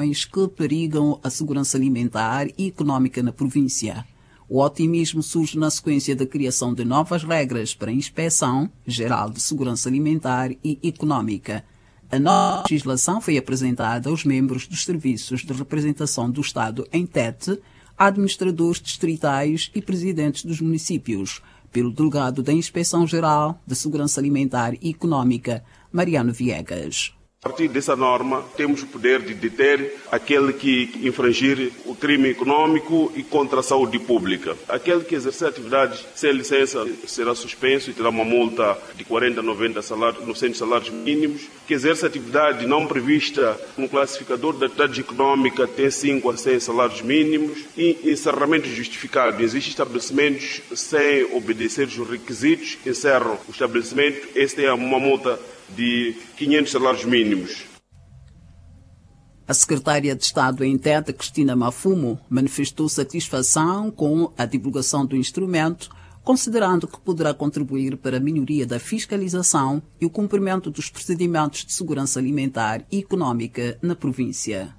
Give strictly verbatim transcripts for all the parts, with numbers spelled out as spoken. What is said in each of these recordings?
situações que perigam a segurança alimentar e económica na província. O otimismo surge na sequência da criação de novas regras para a Inspeção Geral de Segurança Alimentar e Económica. A nova legislação foi apresentada aos membros dos Serviços de Representação do Estado em Tete, administradores distritais e presidentes dos municípios, pelo delegado da Inspeção Geral de Segurança Alimentar e Económica, Mariano Viegas. A partir dessa norma, temos o poder de deter aquele que infringir o crime econômico e contra a saúde pública. Aquele que exercer atividades sem licença será suspenso e terá uma multa de quarenta a noventa salários, novecentos salários mínimos. Que exerce atividade não prevista no classificador da atividade econômica tem cinco a cem salários mínimos. E encerramento justificado. Existem estabelecimentos sem obedecer os requisitos, encerram o estabelecimento. Esta é uma multa de quinhentos salários mínimos. A secretária de Estado em Tete, Cristina Mafumo, manifestou satisfação com a divulgação do instrumento, considerando que poderá contribuir para a melhoria da fiscalização e o cumprimento dos procedimentos de segurança alimentar e económica na província.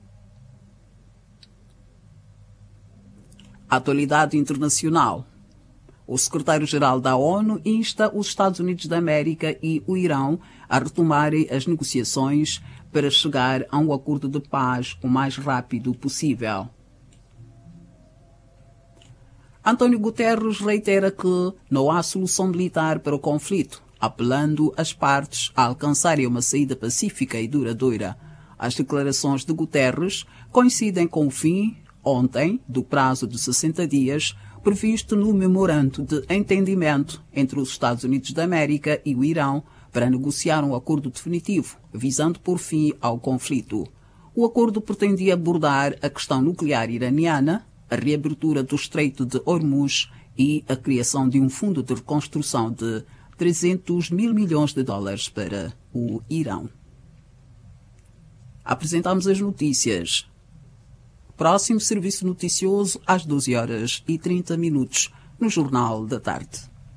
Atualidade internacional. O secretário-geral da ONU insta os Estados Unidos da América e o Irão a retomarem as negociações para chegar a um acordo de paz o mais rápido possível. António Guterres reitera que não há solução militar para o conflito, apelando às partes a alcançarem uma saída pacífica e duradoura. As declarações de Guterres coincidem com o fim, ontem, do prazo de sessenta dias, previsto no memorando de entendimento entre os Estados Unidos da América e o Irão para negociar um acordo definitivo, visando por fim ao conflito. O acordo pretendia abordar a questão nuclear iraniana, a reabertura do Estreito de Hormuz e a criação de um fundo de reconstrução de trezentos mil milhões de dólares para o Irão. Apresentamos as notícias. Próximo serviço noticioso às doze horas e trinta minutos no Jornal da Tarde.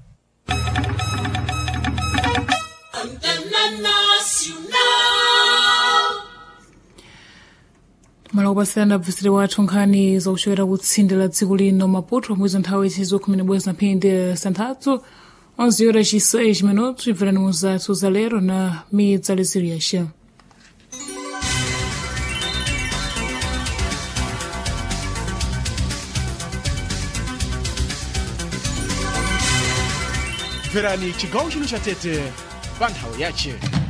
Antena Nacional. Malaubatsirana bvisire wathu nkhani zokuchokera kutsindila dziko lino Maputo mwezi nthawi izizo khumi nibwezi na mphindi santhathu onze horas e seis minutos ibverani muzathu za lero na midzalezero yace. Verani chigawo chino cha Tete pa nthawi yace.